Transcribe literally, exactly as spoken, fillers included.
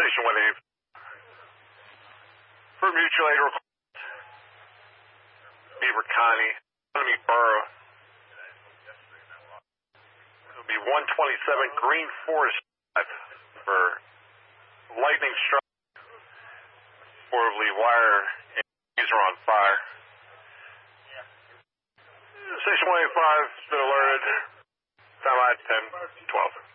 Station one eight. For mutual aid request. Beaver County, Enemy Borough. It'll be one twenty-seven Green Forest for lightning strike. Portably wire and these are on fire. Station one eighty-five has been alerted. Time at ten twelve.